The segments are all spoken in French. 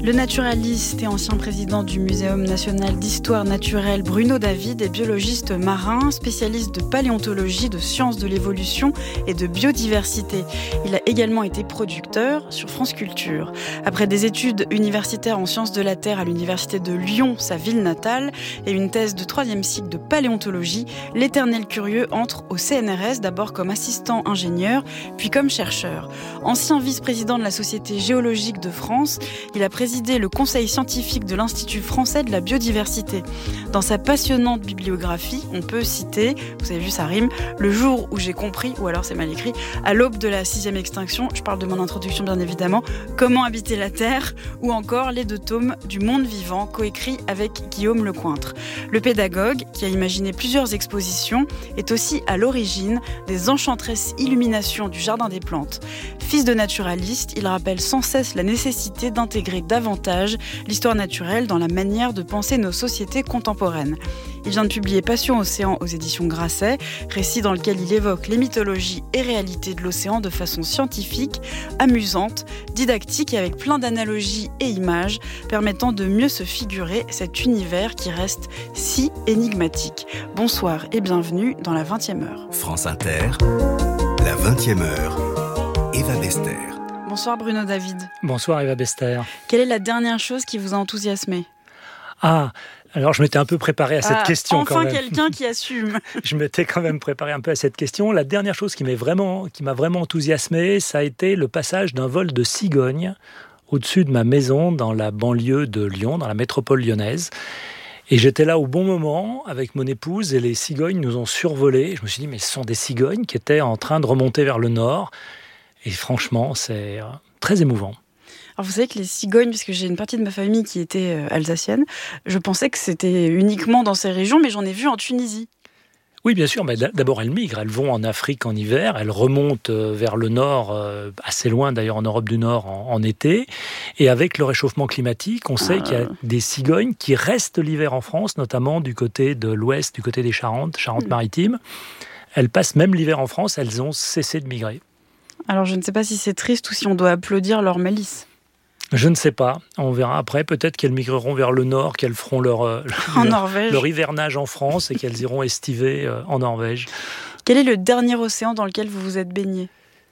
Le naturaliste et ancien président du Muséum national d'histoire naturelle Bruno David est biologiste marin, spécialiste de paléontologie, de sciences de l'évolution et de biodiversité. Il a également été producteur sur France Culture. Après des études universitaires en sciences de la Terre à l'université de Lyon, sa ville natale, et une thèse de 3e cycle de paléontologie, l'éternel curieux entre au CNRS, d'abord comme assistant ingénieur, puis comme chercheur. Ancien vice-président de la Société géologique de France, il a présidé le conseil scientifique de l'Institut français de la biodiversité. Dans sa passionnante bibliographie, on peut citer, vous avez vu ça rime, Le jour où j'ai compris, ou alors c'est mal écrit, À l'aube de la 6e extinction, je parle de mon introduction bien évidemment, Comment habiter la Terre, ou encore les 2 tomes du Monde vivant, coécrits avec Guillaume Lecointre. Le pédagogue, qui a imaginé plusieurs expositions, est aussi à l'origine des enchanteresses illuminations du Jardin des Plantes. Fils de naturaliste, il rappelle sans cesse la nécessité d'intégrer davantage l'histoire naturelle dans la manière de penser nos sociétés contemporaines. Il vient de publier Passion Océan aux éditions Grasset, récit dans lequel il évoque les mythologies et réalités de l'océan de façon scientifique, amusante, didactique et avec plein d'analogies et images permettant de mieux se figurer cet univers qui reste si énigmatique. Bonsoir et bienvenue dans la 20e heure. France Inter, la 20e heure, Eva Bester. Bonsoir Bruno David. Bonsoir Eva Bester. Quelle est la dernière chose qui vous a enthousiasmé ? Alors je m'étais un peu préparé à cette question enfin quand même. Enfin quelqu'un qui assume. Je m'étais quand même préparé un peu à cette question. La dernière chose qui m'a vraiment enthousiasmé, ça a été le passage d'un vol de cigognes au-dessus de ma maison dans la banlieue de Lyon, dans la métropole lyonnaise. Et j'étais là au bon moment avec mon épouse et les cigognes nous ont survolés. Je me suis dit, mais ce sont des cigognes qui étaient en train de remonter vers le nord. Et franchement, c'est très émouvant. Alors vous savez que les cigognes, puisque j'ai une partie de ma famille qui était alsacienne, je pensais que c'était uniquement dans ces régions, mais j'en ai vu en Tunisie. Oui, bien sûr, mais d'abord elles migrent, elles vont en Afrique en hiver, elles remontent vers le nord, assez loin d'ailleurs en Europe du Nord en été, et avec le réchauffement climatique, on sait qu'il y a des cigognes qui restent l'hiver en France, notamment du côté de l'ouest, du côté des Charentes-Maritimes. Elles passent même l'hiver en France, elles ont cessé de migrer. Alors je ne sais pas si c'est triste ou si on doit applaudir leur malice. Je ne sais pas, on verra après, peut-être qu'elles migreront vers le nord, qu'elles feront leur hivernage en France et qu'elles iront estiver en Norvège. Quel est le dernier océan dans lequel vous vous êtes baigné ?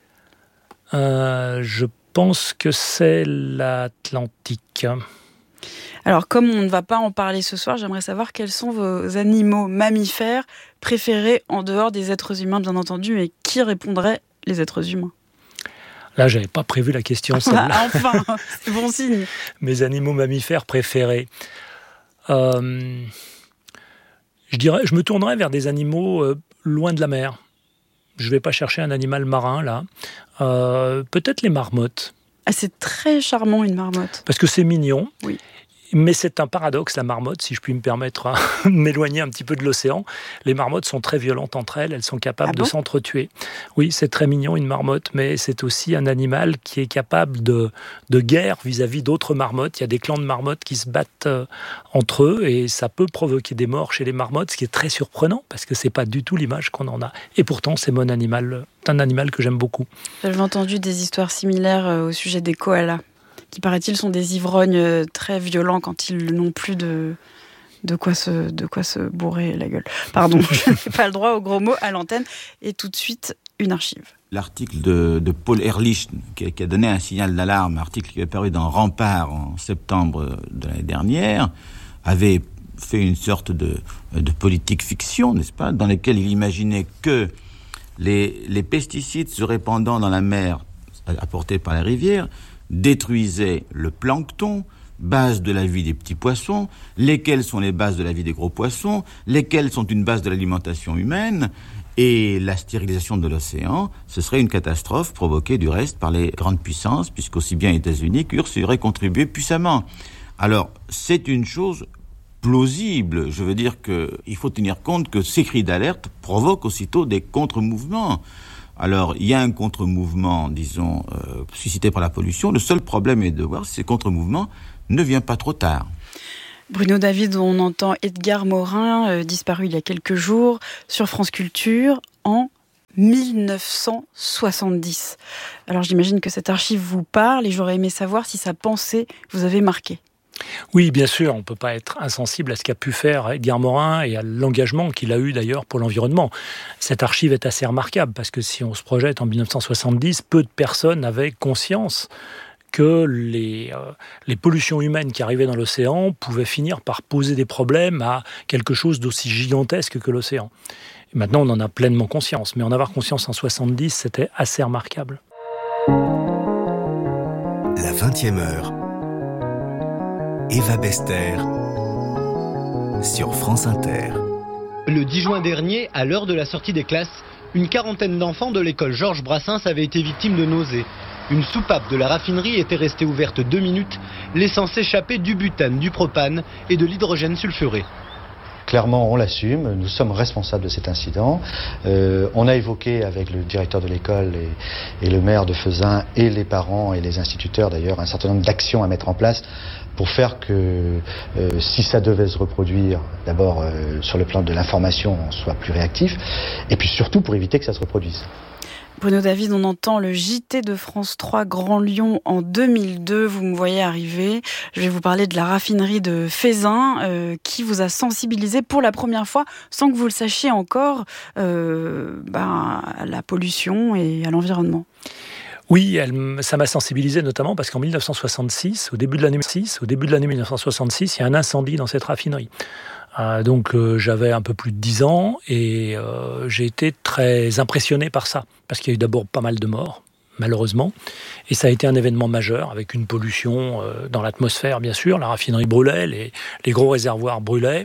Je pense que c'est l'Atlantique. Alors comme on ne va pas en parler ce soir, j'aimerais savoir quels sont vos animaux mammifères préférés en dehors des êtres humains bien entendu, mais qui répondrait les êtres humains ? Là, j'avais pas prévu la question, celle-là. Enfin, c'est bon signe. Mes animaux mammifères préférés. Je me tournerais vers des animaux loin de la mer. Je vais pas chercher un animal marin, là. Peut-être les marmottes. Ah, c'est très charmant, une marmotte. Parce que c'est mignon. Oui. Mais c'est un paradoxe, la marmotte, si je puis me permettre de m'éloigner un petit peu de l'océan. Les marmottes sont très violentes entre elles, elles sont capables de s'entretuer. Oui, c'est très mignon une marmotte, mais c'est aussi un animal qui est capable de guerre vis-à-vis d'autres marmottes. Il y a des clans de marmottes qui se battent entre eux et ça peut provoquer des morts chez les marmottes, ce qui est très surprenant parce que c'est pas du tout l'image qu'on en a. Et pourtant, c'est un animal que j'aime beaucoup. J'avais entendu des histoires similaires au sujet des koalas, qui paraît-il sont des ivrognes très violents quand ils n'ont plus de quoi se bourrer la gueule. Pardon, je n'ai pas le droit aux gros mots à l'antenne. Et tout de suite, une archive. L'article de Paul Ehrlich qui a donné un signal d'alarme, article qui est paru dans Rempart en septembre de l'année dernière, avait fait une sorte de politique fiction, n'est-ce pas, dans laquelle il imaginait que les pesticides se répandant dans la mer apportés par la rivière détruisaient le plancton, base de la vie des petits poissons, lesquels sont les bases de la vie des gros poissons, lesquels sont une base de l'alimentation humaine, et la stérilisation de l'océan, ce serait une catastrophe provoquée du reste par les grandes puissances, puisqu'aussi bien les États-Unis qu'URSS y auraient contribué puissamment. Alors, c'est une chose plausible. Je veux dire qu'il faut tenir compte que ces cris d'alerte provoquent aussitôt des contre-mouvements. Alors, il y a un contre-mouvement, disons, suscité par la pollution. Le seul problème est de voir si ces contre-mouvements ne viennent pas trop tard. Bruno David, on entend Edgar Morin, disparu il y a quelques jours, sur France Culture, en 1970. Alors j'imagine que cette archive vous parle et j'aurais aimé savoir si sa pensée vous avait marqué. Oui, bien sûr, on ne peut pas être insensible à ce qu'a pu faire Edgar Morin et à l'engagement qu'il a eu d'ailleurs pour l'environnement. Cette archive est assez remarquable parce que si on se projette en 1970, peu de personnes avaient conscience que les pollutions humaines qui arrivaient dans l'océan pouvaient finir par poser des problèmes à quelque chose d'aussi gigantesque que l'océan. Et maintenant, on en a pleinement conscience, mais en avoir conscience en 70, c'était assez remarquable. La 20e heure, Eva Bester sur France Inter. Le 10 juin dernier, à l'heure de la sortie des classes, une quarantaine d'enfants de l'école Georges Brassens avaient été victimes de nausées. Une soupape de la raffinerie était restée ouverte 2 minutes, laissant s'échapper du butane, du propane et de l'hydrogène sulfuré. Clairement, on l'assume, nous sommes responsables de cet incident. On a évoqué avec le directeur de l'école et le maire de Fezin et les parents et les instituteurs d'ailleurs un certain nombre d'actions à mettre en place pour faire que si ça devait se reproduire, d'abord sur le plan de l'information, on soit plus réactif et puis surtout pour éviter que ça se reproduise. Bruno David, on entend le JT de France 3 Grand Lyon en 2002. Vous me voyez arriver. Je vais vous parler de la raffinerie de Fezin qui vous a sensibilisé pour la première fois, sans que vous le sachiez encore, à la pollution et à l'environnement. Oui, ça m'a sensibilisé notamment parce qu'en 1966, au début de l'année 1966, il y a un incendie dans cette raffinerie. Donc j'avais un peu plus de 10 ans et j'ai été très impressionné par ça, parce qu'il y a eu d'abord pas mal de morts, malheureusement, et ça a été un événement majeur, avec une pollution dans l'atmosphère, bien sûr, la raffinerie brûlait, les gros réservoirs brûlaient,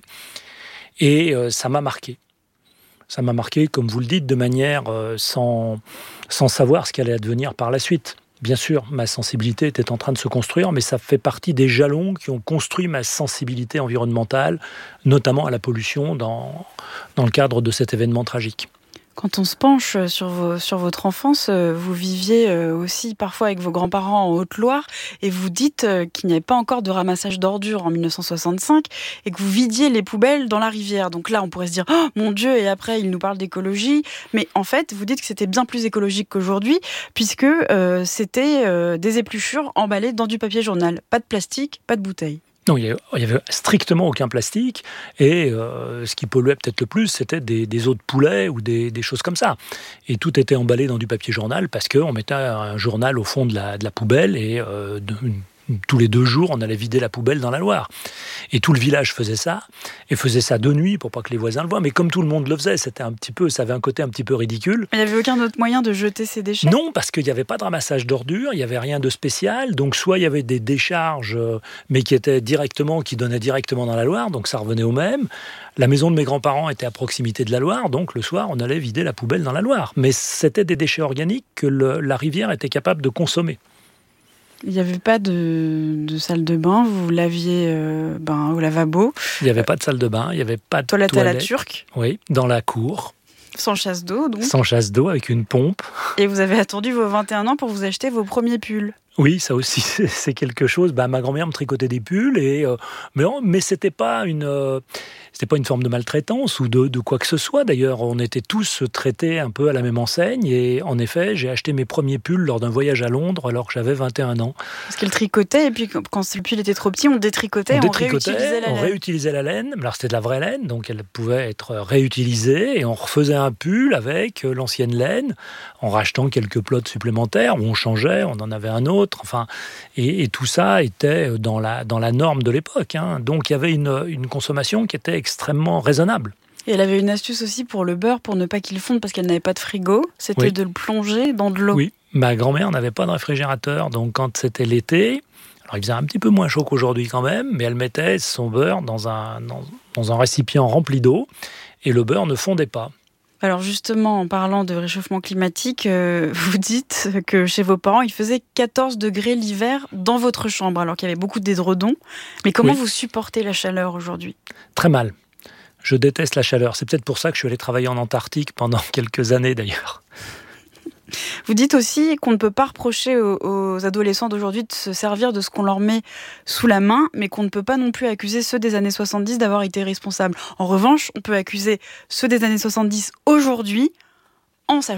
et ça m'a marqué. Ça m'a marqué, comme vous le dites, de manière sans savoir ce qu'allait advenir par la suite. Bien sûr, ma sensibilité était en train de se construire, mais ça fait partie des jalons qui ont construit ma sensibilité environnementale, notamment à la pollution dans le cadre de cet événement tragique. Quand on se penche sur votre enfance, vous viviez aussi parfois avec vos grands-parents en Haute-Loire et vous dites qu'il n'y avait pas encore de ramassage d'ordures en 1965 et que vous vidiez les poubelles dans la rivière. Donc là, on pourrait se dire « Oh mon Dieu !» et après, il nous parle d'écologie. Mais en fait, vous dites que c'était bien plus écologique qu'aujourd'hui puisque c'était des épluchures emballées dans du papier journal. Pas de plastique, pas de bouteilles. Non, il y avait strictement aucun plastique et ce qui polluait peut-être le plus, c'était des os de poulet ou des choses comme ça. Et tout était emballé dans du papier journal parce qu'on mettait un journal au fond de la poubelle et tous les 2 jours, on allait vider la poubelle dans la Loire. Et tout le village faisait ça, et faisait ça de nuit pour pas que les voisins le voient. Mais comme tout le monde le faisait, ça avait un côté un petit peu ridicule. Mais il n'y avait aucun autre moyen de jeter ces déchets ? Non, parce qu'il n'y avait pas de ramassage d'ordures, il n'y avait rien de spécial. Donc soit il y avait des décharges, mais qui donnaient directement dans la Loire, donc ça revenait au même. La maison de mes grands-parents était à proximité de la Loire, donc le soir, on allait vider la poubelle dans la Loire. Mais c'était des déchets organiques que la rivière était capable de consommer. Il n'y avait pas de salle de bain, vous laviez au lavabo. Il n'y avait pas de salle de bain, il n'y avait pas de toilette à la turque. Oui, dans la cour. Sans chasse d'eau, donc. Sans chasse d'eau, avec une pompe. Et vous avez attendu vos 21 ans pour vous acheter vos premiers pulls. Oui, ça aussi, c'est quelque chose. Ma grand-mère me tricotait des pulls, mais c'était pas une forme de maltraitance ou de quoi que ce soit. D'ailleurs, on était tous traités un peu à la même enseigne. Et en effet, j'ai acheté mes premiers pulls lors d'un voyage à Londres alors que j'avais 21 ans. Parce qu'elle tricotait, et puis quand le pull était trop petit, on réutilisait la laine. On réutilisait la laine. Alors c'était de la vraie laine, donc elle pouvait être réutilisée. Et on refaisait un pull avec l'ancienne laine, en rachetant quelques plots supplémentaires, où on changeait, on en avait un autre. Enfin, et tout ça était dans la norme de l'époque. Hein. Donc il y avait une consommation qui était extrêmement raisonnable. Et elle avait une astuce aussi pour le beurre, pour ne pas qu'il fonde, parce qu'elle n'avait pas de frigo. C'était de le plonger dans de l'eau. Oui, ma grand-mère n'avait pas de réfrigérateur. Donc quand c'était l'été, alors il faisait un petit peu moins chaud qu'aujourd'hui quand même, mais elle mettait son beurre dans un récipient rempli d'eau et le beurre ne fondait pas. Alors justement, en parlant de réchauffement climatique, vous dites que chez vos parents, il faisait 14 degrés l'hiver dans votre chambre, alors qu'il y avait beaucoup d'édredons. Mais comment vous supportez la chaleur aujourd'hui ? Très mal. Je déteste la chaleur. C'est peut-être pour ça que je suis allé travailler en Antarctique pendant quelques années d'ailleurs. Vous dites aussi qu'on ne peut pas reprocher aux adolescents d'aujourd'hui de se servir de ce qu'on leur met sous la main, mais qu'on ne peut pas non plus accuser ceux des années 70 d'avoir été responsables. En revanche, on peut accuser ceux des années 70 aujourd'hui en sachant